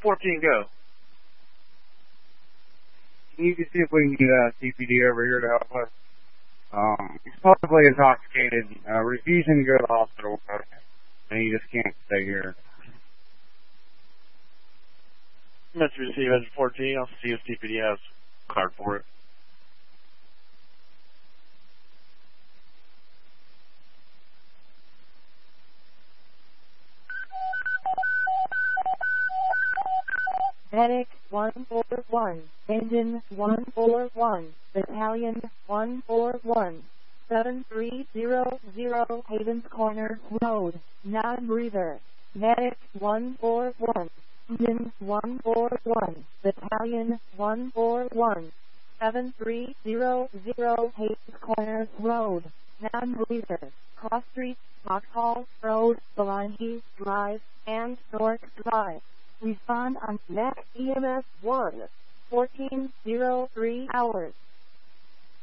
14, go. Can you see if we can get CPD over here to help us? He's possibly intoxicated, refusing to go to the hospital, and he just can't stay here. Message received, engine 14. I'll see if CPD has a card for it. Medic 141, Engine 141, Battalion 141, 7300 Havens Corner Road, non-breather. Medic 141, Engine 141, Battalion 141, 7300 Havens Corner Road, non-breather. Cross Street, Vauxhall Road, Balangi Drive, and North Drive. Respond on NAC EMS 1, 1403 hours.